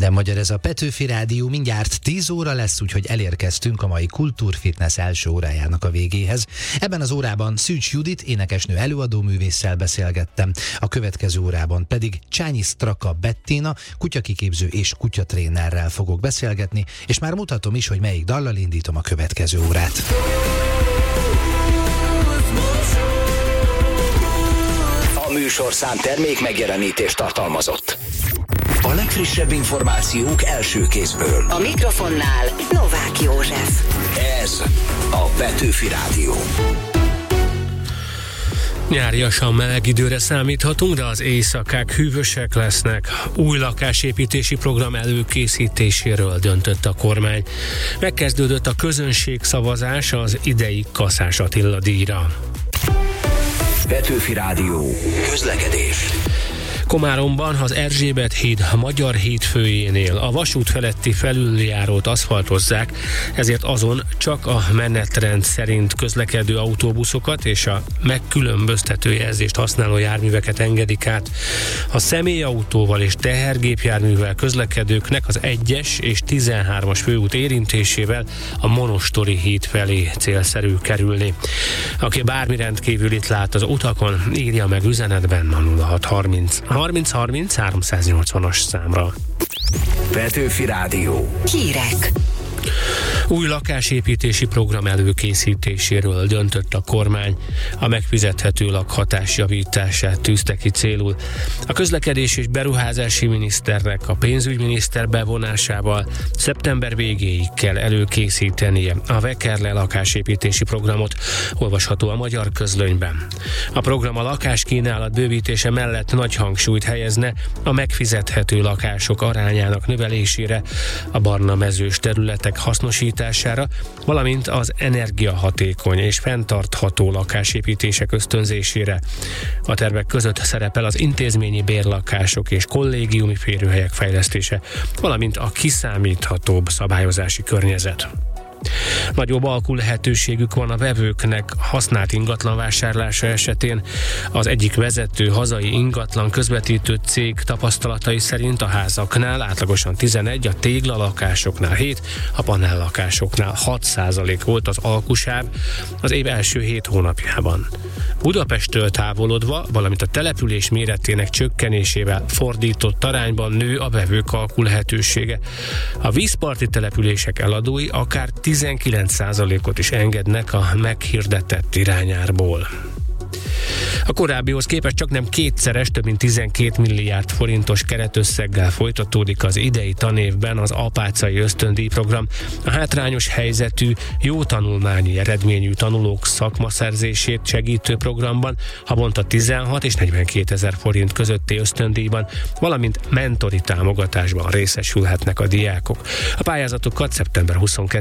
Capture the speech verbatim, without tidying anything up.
Minden magyar, ez a Petőfi Rádió, mindjárt tíz óra lesz, úgyhogy elérkeztünk a mai Kultúrfitness első órájának a végéhez. Ebben az órában Szűcs Judit, énekesnő, előadóművésszel beszélgettem, a következő órában pedig Csányi Straka Bettina, kutyakiképző és kutyatrénerrel fogok beszélgetni, és már mutatom is, hogy melyik dallal indítom a következő órát. A műsorszám termék megjelenítést tartalmazott. A legfrissebb információk első kézből. A mikrofonnál Novák József. Ez a Petőfi Rádió. Nyáriasan meleg időre számíthatunk, de az éjszakák hűvösek lesznek. Új lakásépítési program előkészítéséről döntött a kormány. Megkezdődött a közönségszavazás az idei Kaszás Attila díjra. Petőfi Rádió. Közlekedés. Komáromban az Erzsébet híd Magyar Hídfőjénél a vasút feletti felüljárót aszfaltozzák, ezért azon csak a menetrend szerint közlekedő autóbuszokat és a megkülönböztető jelzést használó járműveket engedik át. A személyautóval és tehergépjárművel közlekedőknek az egyes és tizenhármas főút érintésével a Monostori híd felé célszerű kerülni. Aki bármi rendkívülit lát az utakon, írja meg üzenetben a nulla hat harminc harminc harminc háromszáznyolcvanas számra. Petőfi Rádió. Hírek. Új lakásépítési program előkészítéséről döntött a kormány. A megfizethető lakhatás javítását tűzte ki célul. A közlekedés és beruházási miniszternek a pénzügyminiszter bevonásával szeptember végéig kell előkészítenie a Vekerle lakásépítési programot, olvasható a Magyar Közlönyben. A program a lakáskínálat bővítése mellett nagy hangsúlyt helyezne a megfizethető lakások arányának növelésére, a barna mezős területek hasznosítására, valamint az energiahatékony és fenntartható lakásépítések ösztönzésére. A tervek között szerepel az intézményi bérlakások és kollégiumi férőhelyek fejlesztése, valamint a kiszámíthatóbb szabályozási környezet. Nagyobb alkú lehetőségük van a vevőknek használt ingatlan vásárlása esetén. Az egyik vezető hazai ingatlan közvetítő cég tapasztalatai szerint a házaknál átlagosan tizenegy, a téglalakásoknál hét, a panellakásoknál hat százalék volt az alkusáv az év első hét hónapjában. Budapesttől távolodva, valamint a település méretének csökkenésével fordított arányban nő a vevők alkú lehetősége. A vízparti települések eladói akár tizenkilenc százalékot is engednek a meghirdetett irányárból. A korábbihoz képest csak nem kétszeres, több mint tizenkét milliárd forintos keretösszeggel folytatódik az idei tanévben az Apácai Ösztöndíj program. A hátrányos helyzetű, jó tanulmányi eredményű tanulók szakmaszerzését segítő programban havonta tizenhat és negyvenkét ezer forint közötti ösztöndíjban, valamint mentori támogatásban részesülhetnek a diákok. A pályázatokat szeptember huszonkettedikén